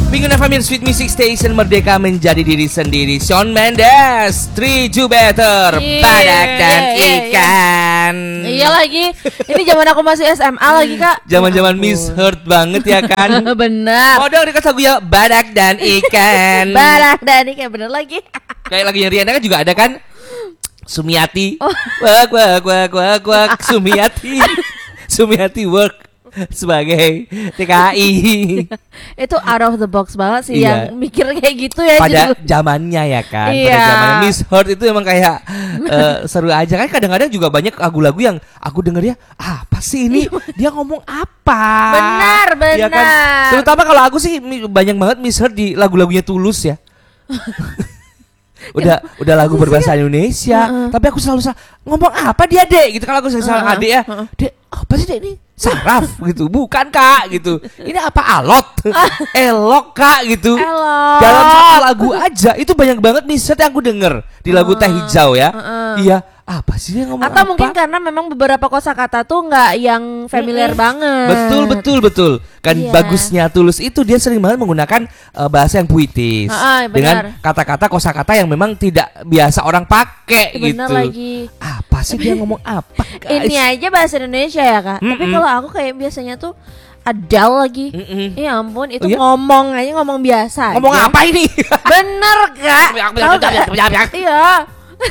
Pengguna Family Sweet Music Station, merdeka menjadi diri sendiri. Shawn Mendes, Treat You Better, badak dan ikan. Iya lagi. Ini zaman aku masih SMA lagi, Kak. Zaman-zaman Miss Heart banget ya kan. Benar. Oh, dong dekat lagu ya badak dan ikan. Badak dan ikan, bener lagi. Kayak lagunya Rihanna kan juga ada kan. Sumiati. Wak wak wak wak wak Sumiati. Sumiati work sebagai TKI. Itu out of the box banget sih, Iya. yang mikir kayak gitu ya. Pada zamannya ya kan. Iya. Pada zamannya Miss Heart itu emang kayak seru aja kan. Kadang-kadang juga banyak lagu-lagu yang aku denger ya, apa sih ini? Dia ngomong apa? Benar, Ya kan? benar. Terutama kalau aku sih banyak banget Miss Heart di lagu-lagunya Tulus ya. udah lagu berbahasa Indonesia, tapi aku selalu salah ngomong apa dia, Dek, gitu. Kalau aku salah adik ya, Dek, apa sih, Dek, ini saraf gitu, bukan Kak gitu, ini apa alot, elok Kak gitu. Elok. Dalam satu lagu aja itu banyak banget misal yang aku denger di lagu Teh Hijau ya. Iya, apa sih dia ngomong Atau apa? mungkin karena memang beberapa kosakata tuh nggak yang familiar banget. Betul. Kan Iya. bagusnya Tulus itu dia sering banget menggunakan bahasa yang puitis Benar. dengan kata-kata kosakata yang memang tidak biasa orang pakai gitu. Bener lagi. Apa sih dia ngomong apa, guys? Ini aja bahasa Indonesia ya, Kak. Tapi kalau aku kayak biasanya tuh Adele lagi. Ya ampun, itu Oh, iya? ngomong biasa Ngomong aja. apa ini? Bener, Kak. Tahu nggak? Iya.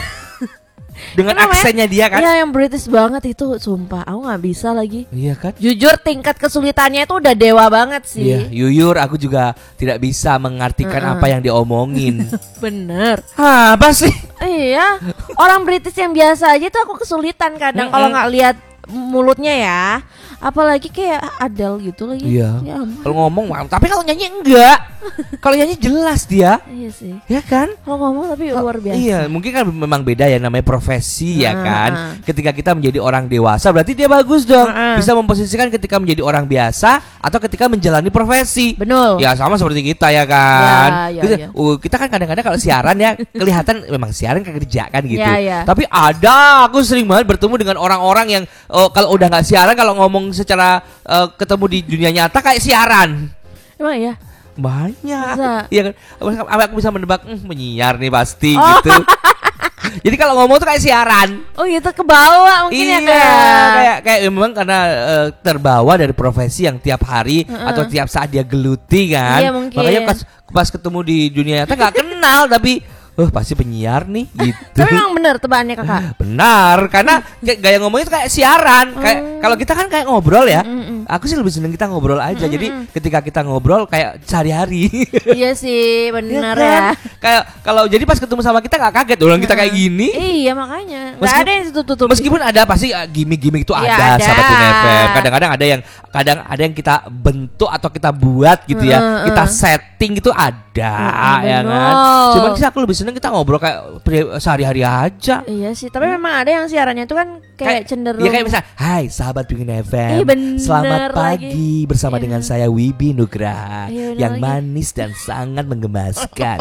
Dengan Apa namanya? aksennya dia kan? Iya, yang British banget itu, sumpah. Aku nggak bisa lagi. Iya kan? Jujur tingkat kesulitannya itu udah dewa banget sih. Iya, jujur aku juga tidak bisa mengartikan apa yang diomongin. Bener. Apa sih? Iya. Orang British yang biasa aja tuh aku kesulitan kadang kalau nggak lihat mulutnya ya. Apalagi kayak Adele gitu lagi. Iya. Ya ampun. Kalau ngomong, tapi kalau nyanyi enggak. Kalau nyanyi jelas dia, Iya sih. ya kan? Kalau ngomong tapi luar biasa. Iya, mungkin kan memang beda ya, namanya profesi ya kan. Ah. Ketika kita menjadi orang dewasa berarti dia bagus dong. Bisa memposisikan ketika menjadi orang biasa atau ketika menjalani profesi. Betul. Ya sama seperti kita ya kan. Ya, Kita, ya. kita kan kadang-kadang kalau siaran ya kelihatan memang siaran kerja kan gitu. Ya, ya. Tapi aku sering banget bertemu dengan orang-orang yang kalau udah nggak siaran, kalau ngomong secara ketemu di dunia nyata kayak siaran. Emang ya? Banyak. Masa? Iya kan. Aku bisa menebak penyiar nih pasti gitu. Jadi kalau ngomong tuh kayak siaran. Oh gitu, ke bawah mungkin ya, Kak. kayak memang karena terbawa dari profesi yang tiap hari atau tiap saat dia geluti kan. Iya, mungkin. Makanya pas ketemu di dunia nyata nggak kenal tapi pasti penyiar nih gitu. Tapi memang bener tebakannya, Kakak. Benar, karena gaya ngomongnya itu kayak siaran. Kayak kalau kita kan kayak ngobrol ya. Aku sih lebih seneng kita ngobrol aja. Jadi ketika kita ngobrol kayak sehari-hari. Iya sih, benar Iya kan? ya. Kayak kalau jadi pas ketemu sama kita nggak kaget orang kita kayak gini. Iya, makanya. Nggak Meski- ada yang tutup. Meskipun ada pasti gimmick-gimmick itu Iya, ada, ada. sahabat FM. Kadang-kadang ada yang kita bentuk atau kita buat gitu ya. Kita setting itu ada ya kan. benar. Cuman sih aku lebih seneng kita ngobrol kayak sehari-hari aja. Iya sih, tapi memang ada yang siarannya itu kan kayak cenderung. Ya kayak misalnya, hai sahabat Pengen FM, bener selamat lagi. pagi bersama Iya. dengan saya Wibi Nugraha Iya, bener yang lagi. manis dan sangat menggemaskan.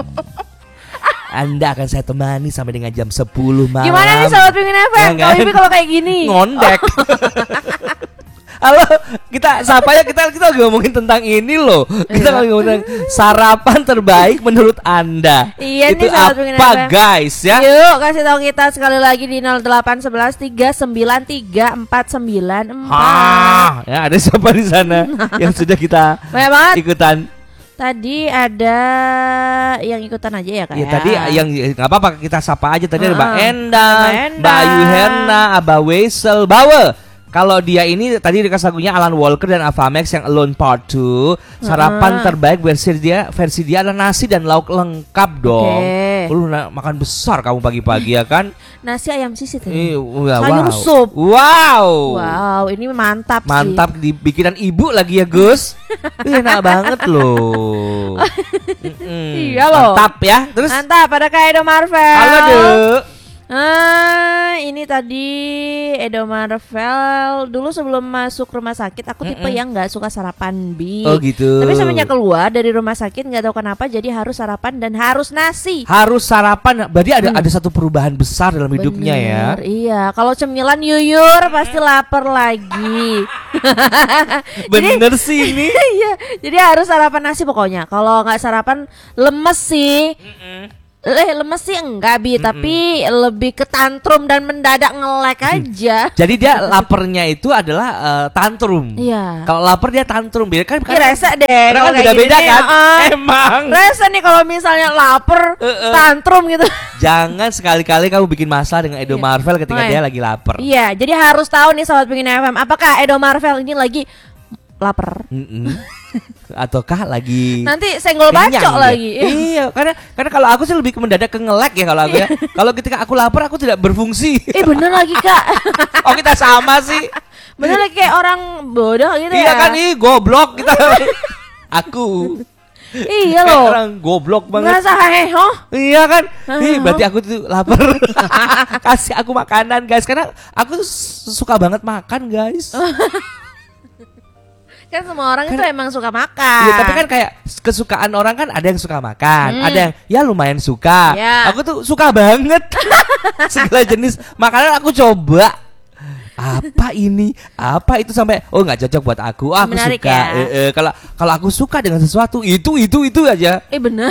Anda akan saya temani sampai dengan jam 10 malam. Gimana nih sahabat Pengen FM? Ya Kalau kan? Ibi kalau kayak gini. Ngondek. Halo, kita sapa ya, kita lagi ngomongin tentang ini loh. Kita lagi ngomongin tentang sarapan terbaik menurut Anda. Iya Itu nih, sahabat Pengen apa FM. guys ya? Yuk kasih tahu kita sekali lagi di 0811 393 494. Ya ada siapa di sana yang sudah kita Banyak banget. ikutan? Tadi ada yang ikutan aja ya, Kak. Ya tadi yang nggak apa-apa kita sapa aja. Tadi ada Mbak Mbak Endang, Endang. Mbak Ayu Herna, Abah Wesel, Bawe. Kalau dia ini tadi dikasih lagunya Alan Walker dan Avamax yang Alone Part 2. Sarapan terbaik versi dia adalah nasi dan lauk lengkap dong. Oke. Lu makan besar kamu pagi-pagi ya kan? Nasi ayam sisit Iya, ini. wow. Sayur sup. Wow. Wow, ini mantap sih. Mantap dibikinan ibu lagi ya Gus. Enak banget loh. Iya loh. Mantap ya. Terus Mantap, ada Kak Edo Marvel. halo Dek. Ini tadi Edo Marvel. Dulu sebelum masuk rumah sakit aku tipe yang nggak suka sarapan Bi. Oh gitu. Tapi semenjak keluar dari rumah sakit nggak tahu kenapa jadi harus sarapan dan harus nasi. Harus sarapan. Berarti ada satu perubahan besar dalam hidupnya. Bener, ya. iya. Kalau cemilan yuyur pasti lapar lagi. Bener sih ini. Iya. Jadi harus sarapan nasi pokoknya. Kalau nggak sarapan lemes sih. Lemes sih enggak Bi, tapi lebih ke tantrum dan mendadak ngelek aja. Jadi dia laparnya itu adalah tantrum. Iya. Kalau lapar dia tantrum. Kan Rese deh. Karena beda-beda kan. Emang. Rese nih kalau misalnya lapar, tantrum gitu. Jangan sekali-kali kamu bikin masalah dengan Edo Marvel ketika dia lagi lapar. Iya, jadi harus tahu nih Sobat Pingin FM, apakah Edo Marvel ini lagi lapar? Ataukah lagi nanti senggol bacok lagi. Iya, karena kalau aku sih lebih ke mendadak ke ngelek ya kalau aku ya. Kalau ketika aku lapar aku tidak berfungsi. Bener lagi Kak. Oh kita sama sih. Bener lagi kayak orang bodoh gitu ya. Iya kan goblok kita. Aku. Iya loh. Orang goblok banget. Ngerasa heho. Iya kan. Berarti aku tuh lapar. Kasih aku makanan guys, karena aku suka banget makan guys. Kan semua orang itu emang suka makan. Iya, tapi kan kayak kesukaan orang kan ada yang suka makan, ada yang ya lumayan suka. Aku tuh suka banget segala jenis makanan aku coba. Apa ini? Apa itu sampai nggak cocok buat aku. Aku menarik suka. Ya? Kalau aku suka dengan sesuatu itu aja. Bener.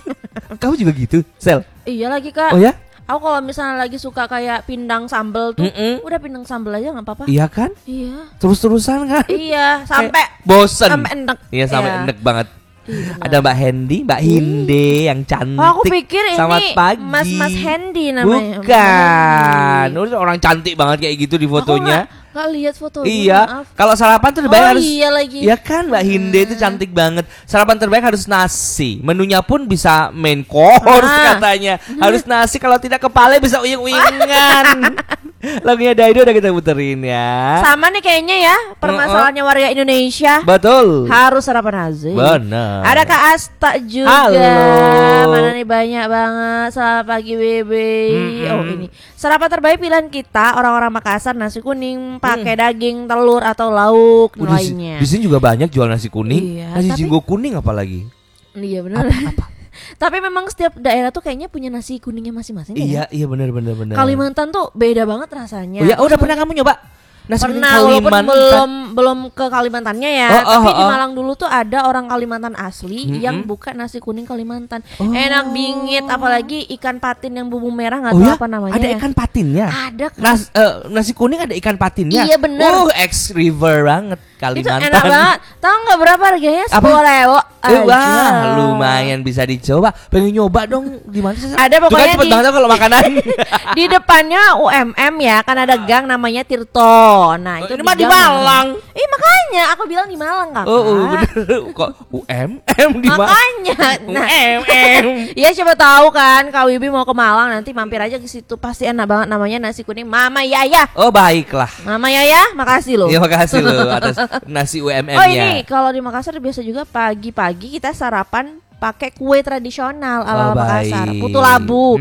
Kamu juga gitu, Sel? Iya lagi Kak. Oh ya? Aku kalau misalnya lagi suka kayak pindang sambel tuh, udah pindang sambel aja nggak apa-apa. Iya kan? Iya. Terus-terusan kan? Iya, sampai bosen. Sampai enek. Iya, sampai enek banget. Iya. Ada Mbak Hendy, Mbak Hinde yang cantik. Aku pikir Selamat ini pagi. Mas Hendy namanya. Bukan. Orang cantik banget kayak gitu di fotonya. Gak lihat fotonya. Iya. Kalau sarapan terbaik harus. Iya lagi. Iya kan Mbak Hinde itu cantik banget. Sarapan terbaik harus nasi. Menunya pun bisa main course katanya. Harus nasi, kalau tidak kepala bisa uyeng-uyengan. Lagunya Daido udah kita puterin ya. Sama nih kayaknya ya permasalahannya warga Indonesia. Betul. Harus sarapan nasi. Benar. Ada Kak Asta juga. Halo. Mana nih banyak banget. Selamat pagi Bebe. Oh ini sarapan terbaik pilihan kita orang-orang Makassar, nasi kuning pakai daging, telur atau lauk lainnya. Di sini juga banyak jual nasi kuning. Iya, nasi jinggo kuning apalagi. Iya benar. Apa? Tapi memang setiap daerah tuh kayaknya punya nasi kuningnya masing-masing. Iya, iya benar. Kalimantan tuh beda banget rasanya. Oh ya, udah pernah kamu nyoba nasi kuning pernah, Kalimantan? belum ke Kalimantannya ya. Tapi di Malang dulu tuh ada orang Kalimantan asli yang buka nasi kuning Kalimantan. Enak bingit, apalagi ikan patin yang bumbu merah, nggak tahu apa namanya. Ada ikan patinnya. Ada kan? Nasi kuning ada ikan patinnya. Iya bener. Ex river banget Kalimantan. Itu enak banget. Tahu nggak berapa harganya? 10.000. Wah, lumayan bisa dicoba. Pengen nyoba dong, di mana sih? Ada pokoknya cepet banget kalau makanan. Di depannya UMM ya, kan ada gang namanya Tirto. Nah, itu ini mah di Malang. Makanya aku bilang di Malang kan. Bener. Kok UMM di Malang? Makanya. Nah, UMM. Iya, siapa tahu kan Kak Wibi mau ke Malang, nanti mampir aja ke situ. Pasti enak banget, namanya nasi kuning Mama Yaya. Oh, baiklah. Mama Yaya, makasih loh. Iya, makasih loh atas nasi UMM-nya. Oh, ini kalau di Makassar biasa juga pagi-pagi kita sarapan pakai kue tradisional ala Makassar, putu labu,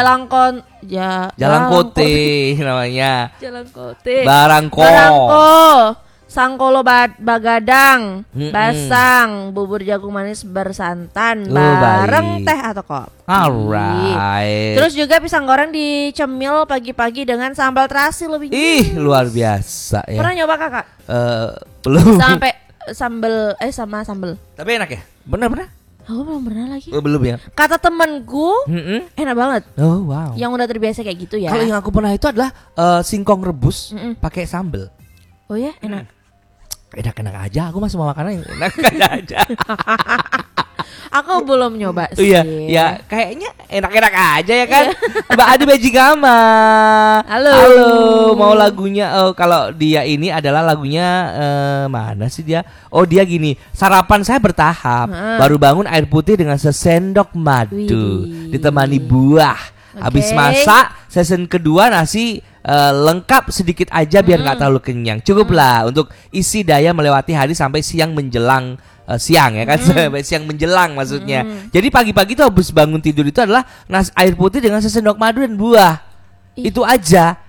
jalangkote namanya. Jalangkote. Barangko. Sangkolo bagadang, basang, bubur jagung manis bersantan, bareng teh atau kopi. Alright. Terus juga pisang goreng dicemil pagi-pagi dengan sambal terasi lebih. Luar biasa ya. Pernah nyoba Kakak? Belum. Sampai sama sambal. Tapi enak ya? Benar. Aku belum pernah lagi. Belum ya. Kata temanku, enak banget. Oh wow. Yang udah terbiasa kayak gitu ya. Kalau yang aku pernah itu adalah singkong rebus pakai sambal. Oh ya, enak. Enak-enak aja. Aku masih mau makanan yang enak aja. Aku belum nyoba sih. Iya, ya kayaknya enak-enak aja ya kan. Mbak Adi Bejigama. Halo. Mau lagunya? Kalau dia ini adalah lagunya mana sih dia? Oh dia gini. Sarapan saya bertahap. Baru bangun air putih dengan sesendok madu, ditemani buah. Habis masak, season kedua nasi lengkap sedikit aja biar nggak terlalu kenyang. Cukuplah untuk isi daya melewati hari sampai siang menjelang siang ya kan, sampai siang menjelang maksudnya. Jadi pagi-pagi tuh habis bangun tidur itu adalah nasi air putih dengan sesendok madu dan buah. Itu aja.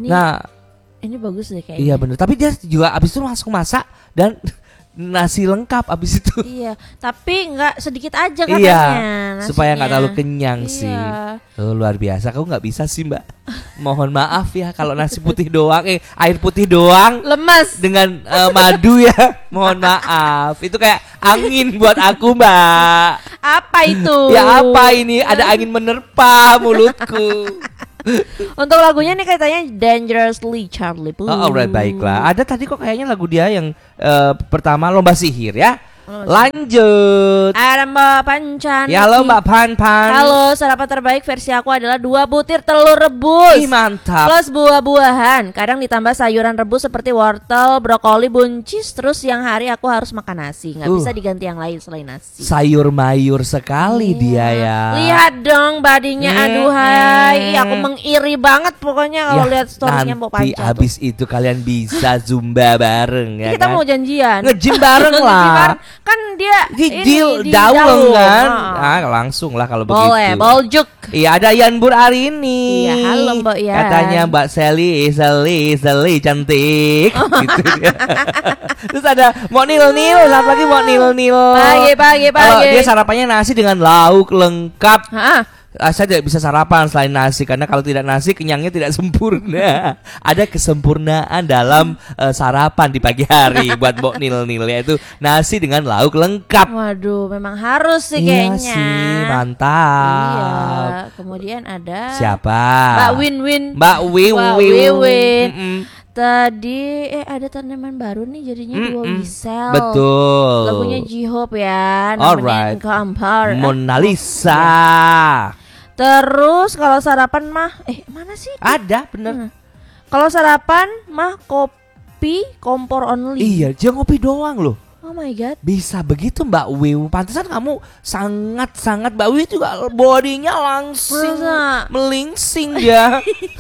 Ini bagus deh kayaknya. Iya bener. Tapi dia juga abis itu langsung masak dan nasi lengkap abis itu. Iya, tapi nggak sedikit aja katanya. Iya, nasinya. supaya nggak terlalu kenyang Iya. sih. Luar biasa. Kamu nggak bisa sih Mbak. Mohon maaf ya kalau nasi putih doang, air putih doang. Lemes. Dengan madu ya. Mohon maaf. Itu kayak angin buat aku Mbak. Apa itu? Ya apa ini? Ada angin menerpa mulutku. Untuk lagunya nih katanya Dangerously Charlie Puth. Oh, alright, baiklah. Ada tadi kok kayaknya lagu dia yang pertama Lomba Sihir ya. Lanjut. Ada Mbak Pancan. Ya halo Mbak Pan. Halo, sarapan terbaik versi aku adalah 2 butir telur rebus. Ih, mantap. Plus buah-buahan. Kadang ditambah sayuran rebus seperti wortel, brokoli, buncis. Terus yang hari aku harus makan nasi. Nggak bisa diganti yang lain selain nasi. Sayur mayur sekali dia ya. Lihat dong badinya, aduhai. Aku mengiri banget pokoknya kalau lihat storynya Mbak Pancan. Nanti abis itu kalian bisa zumba bareng ya. Kita kan? mau janjian. Nge-gym bareng lah. Kan dia di Daung Daung kan. Langsung lah kalau begitu. Boleh, boljuk. Iya, ada Yan Bur hari ini. Iya, halo Mbak Yan. Katanya Mbak Sally cantik. Gitu dia. Terus ada Mbak Nil, satu lagi Mbak Nil. Pagi. Kalau dia sarapannya nasi dengan lauk lengkap. Hah? Saya tidak bisa sarapan selain nasi karena kalau tidak nasi kenyangnya tidak sempurna. Ada kesempurnaan dalam sarapan di pagi hari buat Mbok Nil yaitu nasi dengan lauk lengkap. Waduh, memang harus sih Iya kayaknya. sih, mantap. Iya. Kemudian ada Siapa? Mbak Win. Mbak Wiwin. Tadi ada tanaman baru nih jadinya Dua Wisel. Betul. Lagunya J-Hope ya. Alright. Namanya Mona Lisa. Terus kalau sarapan mah mana sih? Ada bener. Kalau sarapan mah kopi kompor only. Iya, dia ngopi doang loh. Oh my god. Bisa begitu Mbak Wiw. Pantesan kamu sangat Mbak Wiw juga bodinya langsing melingsing dia.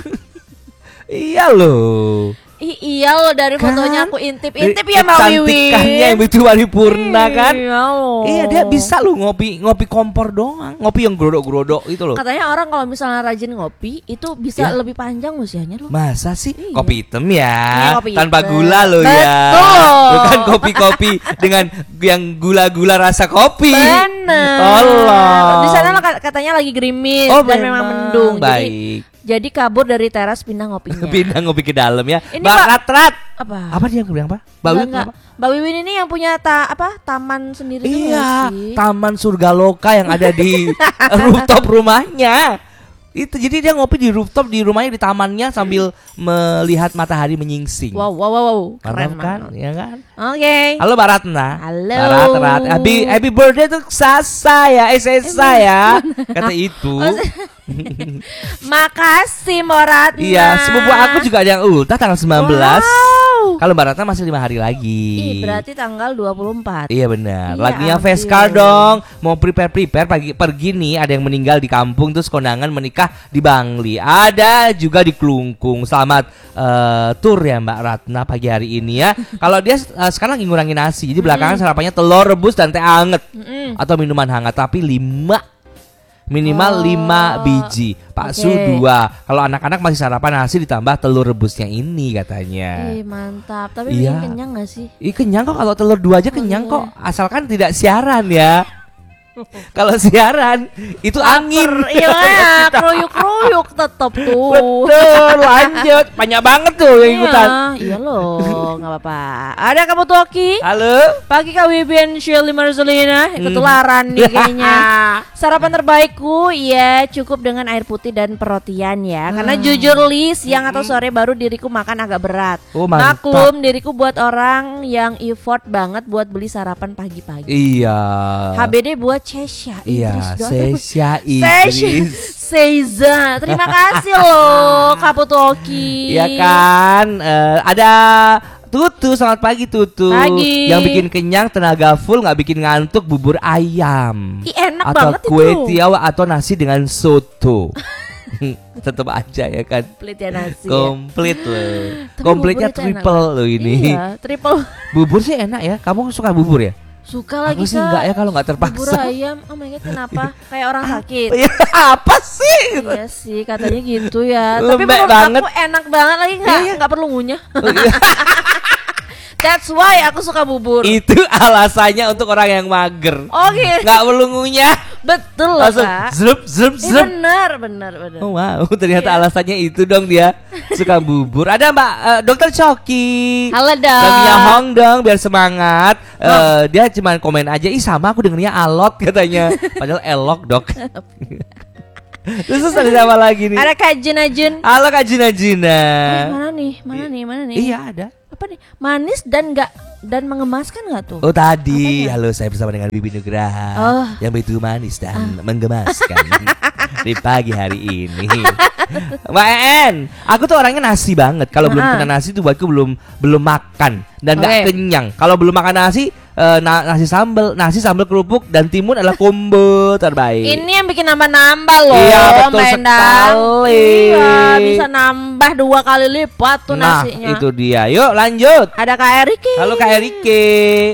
Iya loh. Iya loh dari fotonya aku intip ya Mbak Wiwi. Cantikannya yang begitu paripurna kan. Iya dia bisa loh ngopi kompor doang. Ngopi yang grodok-grodok itu loh. Katanya orang kalau misalnya rajin ngopi itu bisa lebih panjang usianya loh. Masa sih? Iya. Kopi hitam ya, kopi tanpa hitam. gula loh ya. Bukan kopi-kopi dengan yang gula-gula rasa kopi. Benar. Tolong. Di sana katanya lagi gerimis dan memang mendung. Baik. Jadi kabur dari teras pindah ngopinya. Pindah ngopi ke dalam ya. Ini Mbak Rat. Apa dia bilang apa? Mbak Wiwin ini yang punya taman sendiri tuh iya, sih? taman surga loka yang ada di rooftop rumahnya. Itu jadi dia ngopi di rooftop di rumahnya di tamannya sambil melihat matahari menyingsing. Wow. Keren kan? Ya kan? Oke. Halo Mbak Ratna. Halo. Mbak Ratna. Happy birthday tuh Sasa ya, Sesa ya. Kata itu. Makasih Mbak Ratna. Iya, sepupu aku juga ada yang ultah tanggal 19. Wow. Kalau Mbak Ratna masih 5 hari lagi. Berarti tanggal 24. Iya benar. Iya, Laginya Vescar dong. Mau prepare pergi nih. Ada yang meninggal di kampung terus kondangan menikah di Bangli. Ada juga di Klungkung. Selamat tur ya Mbak Ratna pagi hari ini ya. Kalau dia sekarang lagi ngurangin nasi. Jadi belakangan sarapannya telur rebus dan teh anget atau minuman hangat. Tapi minimal 5 biji. Bakso 2. Kalau anak-anak masih sarapan nasi ditambah telur rebusnya ini katanya. Mantap. Tapi iya. kenyang gak sih? Kenyang kok, kalau telur 2 aja kenyang kok. Asalkan tidak siaran ya. Kalau siaran itu angin. Iya, kroyuk tetep tuh. Betul, lanjut. Banyak banget tuh yang ikutan. Iya loh, nggak apa-apa. Ada kamu Toki? Halo. Pagi KWBN Shirley Marzulina ketularan nih kayaknya. Sarapan terbaikku ya cukup dengan air putih dan perrotian ya. Karena jujur Li, siang atau sore baru diriku makan agak berat. Maklum diriku buat orang yang effort banget buat beli sarapan pagi-pagi. Iya. HBD buat Cesya Idris. Iya, Cesya Idris. Seiza, terima kasih loh Kaputoki. Iya kan, ada Tutu, selamat pagi Tutu. Pagi. Yang bikin kenyang, tenaga full, nggak bikin ngantuk, bubur ayam. Enak atau banget kue itu. tiaw atau nasi dengan soto. Tetap aja ya kan. Komplit ya nasi. Komplit ya. loh. Komplitnya triple loh ini. Iya, triple. Bubur sih enak ya. Kamu suka bubur ya? Suka lagi Aku sih enggak ya kalau nggak bubur terpaksa. ayam. Oh my god, kenapa? Kayak orang sakit. Ya, apa sih? Iya sih, katanya gitu ya. Tapi Lembek menurut banget. aku enak banget lagi nggak perlu ngunyah. That's why aku suka bubur. Itu alasannya untuk orang yang mager. Oke. Nggak perlu ngunyah. Betul loh, Langsung Kak. zrup zrup zrup. Bener. Oh, wow, ternyata Iya. alasannya itu dong dia suka bubur. Ada Mbak Dokter Coki. Halo dong. Lagunya Hong dong biar semangat. Dia cuma komen aja, ih sama aku dengernya alot katanya. Padahal elok dok. Terus ada siapa lagi nih? Ada Kak Jun. Halo Kak Jina. Mana nih? Iya ada. Apa nih? Manis dan mengemaskan nggak tuh? Oh tadi, Apanya? halo saya bersama dengan Bibi Nugraha Oh. yang begitu manis dan menggemaskan di pagi hari ini. Mbak En, aku tuh orangnya nasi banget. Kalau belum kena nasi tuh buatku belum makan dan nggak kenyang. Kalau belum makan nasi, nasi sambal kerupuk dan timun adalah combo terbaik. Ini yang bikin nambah-nambah loh. Iya, betul Mbak Endang. sekali. Iya, bisa nambah 2 kali lipat tuh Nah, nasinya. itu dia. Yuk lanjut. Ada Kak Eriki. Halo Kak Erike.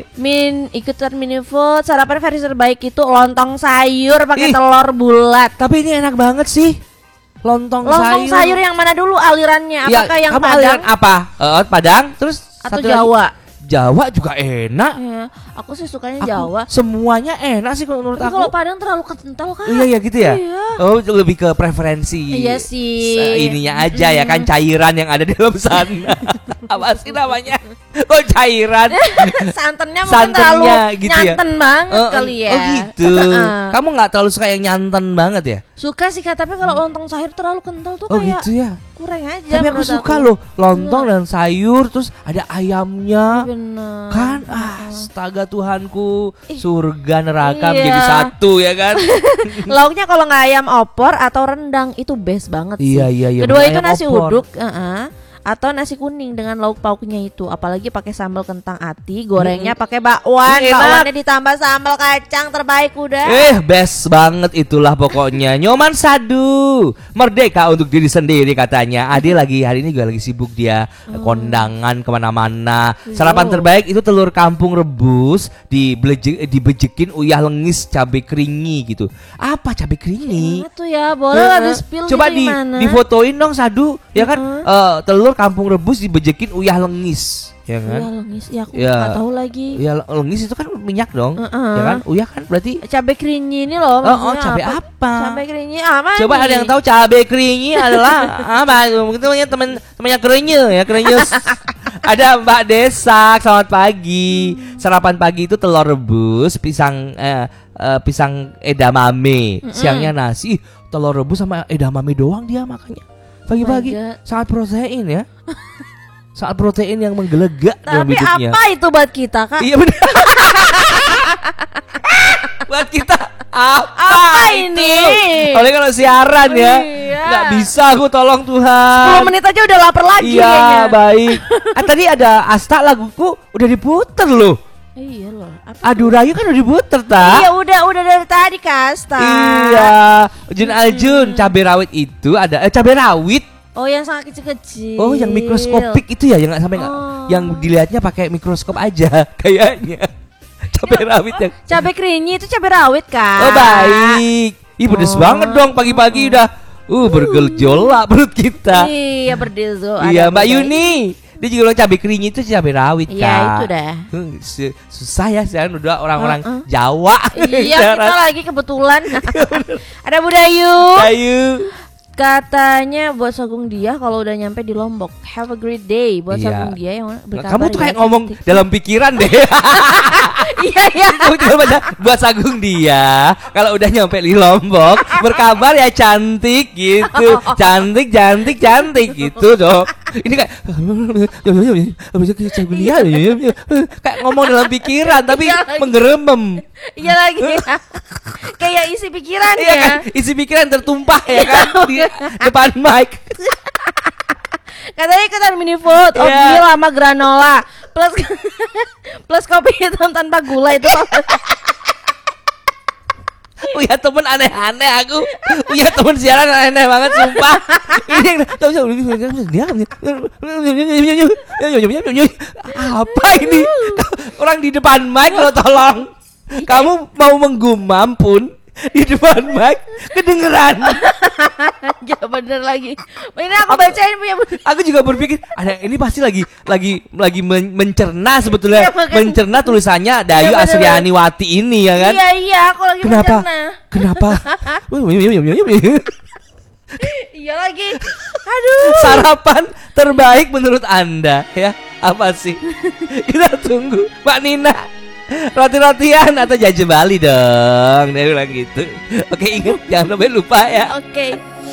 Ikutan mini food. Sarapan versi terbaik itu lontong sayur pakai Ih. telur bulat. Tapi ini enak banget sih. Lontong sayur yang mana dulu alirannya? Ya, Apakah yang kamu Padang aliran apa? Padang, terus atau satu lagi. Jawa? Jawa juga enak. Ya, aku sih sukanya Aku Jawa. semuanya enak sih kalau menurut Tapi aku. kalau Padang terlalu kental kan? Iya gitu ya. Iya. Oh lebih ke preferensi. Iya sih. Ininya aja ya kan cairan yang ada di dalam sana. Apa sih namanya? Oh cairan. Santannya mungkin terlalu gitu ya. nyanten banget kali ya. Oh gitu. Kamu nggak terlalu suka yang nyanten banget ya? Suka sih Kak, tapi kalau lontong sayur terlalu kental tuh Oh kayak gitu ya. kurang aja. Tapi aku menurut suka loh lontong dan sayur terus ada ayamnya. Bener. Kan astaga Tuhanku, surga neraka Iya. menjadi satu ya kan. Lauknya kalau nggak ayam opor atau rendang itu best banget sih. Iya. Kedua itu Ayam nasi opor. uduk, atau nasi kuning dengan lauk pauknya itu, apalagi pakai sambal kentang ati, gorengnya pakai bakwan, Enak. bakwannya ditambah sambal kacang, terbaik udah. Best banget itulah pokoknya. Nyoman Sadu, merdeka untuk diri sendiri katanya. Ade lagi hari ini juga lagi sibuk dia kondangan kemana-mana. Sarapan terbaik itu telur kampung rebus dibejekin uyah lengis cabai keringi gitu. Apa cabai keringi? Gimana tuh ya, boleh lah di spill Coba gitu gimana? difotoin dong Sadu, ya kan? Telur kampung rebus dibejekin uyah lengis, ya kan? Iya lengis, ya aku Ya. nggak tahu lagi. Ya lengis itu kan minyak dong, ya kan? Uyah kan berarti. Cabai keringi ini loh, maksudnya cabai apa? Cabai keringi apa Coba nih? ada yang tahu cabai keringi adalah apa? Mungkin temannya kerenye ya, kerenyes. Ada Mbak Desak, selamat pagi. Sarapan pagi itu telur rebus, pisang edamame. Siangnya nasi, telur rebus sama edamame doang dia makanya. Pagi-pagi Oh my God. sangat protein ya. Sangat protein yang menggelegak dalam Tapi hidupnya. apa itu buat kita, Kak? Iya benar. Buat kita Apa ini? Oleh kalau siaran ya, Iya. nggak bisa aku tolong Tuhan. 10 menit aja udah lapar lagi Iya kayaknya. baik. Tadi ada Asta laguku udah diputer loh. Iya loh. Apa Aduh Rayu kan udah diputer tak? Iya udah dari tadi Kasta. Iya. Jun Aljun cabai rawit itu ada cabai rawit. Oh yang sangat kecil-kecil. Oh yang mikroskopik itu ya yang nggak sampai nggak, yang dilihatnya pakai mikroskop aja kayaknya. Cabai rawit yang. Cabai keringi itu cabai rawit kan? Oh baik. Ih pedes banget dong pagi-pagi udah. Bergejolak perut kita. Iya berdildo. Iya Mbak Yuni. Dia juga bilang cabai keringi itu cabai rawit Kak. Iya itu dah. Susah ya sekarang udah orang-orang Jawa. Iya kita lagi kebetulan. Ada Budayu. Ayu. Katanya buat Sagung Dia kalau udah nyampe di Lombok, have a great day buat Iya. Sagung Dia yang berkabar. Kamu tuh ya, kayak ngomong cantik. dalam pikiran deh. Iya. Kamu cuma baca buat Sagung Dia kalau udah nyampe di Lombok berkabar ya cantik gitu. Cantik gitu dong. Ini kayak kayak ngomong dalam pikiran tapi Iya lagi. menggeremem. Iya lagi. Kayak isi pikiran Iya ya. kan, isi pikiran tertumpah ya kan di depan mic. Katanya ikutan mini food, Iya. oatmeal sama granola plus kopi hitam tanpa gula itu. Punya temen aneh-aneh aku. Punya temen siaran aneh banget sumpah. Ini apa ini? Orang di depan mic lo tolong. Kamu mau menggumam pun di depan mic kedengeran. Ya bener lagi. Ini aku bacain punya. Aku juga berpikir, ada ini pasti lagi mencerna sebetulnya, mencerna tulisannya Dayu Asriani Wati ini ya kan? Iya, aku lagi mencerna. Kenapa? Iya lagi. Aduh. Sarapan terbaik menurut Anda ya? Apa sih? Kita tunggu Mbak Nina. Roti-rotian atau jajan Bali dong. Dia bilang gitu. Oke, ingat jangan sampai lupa ya. Oke.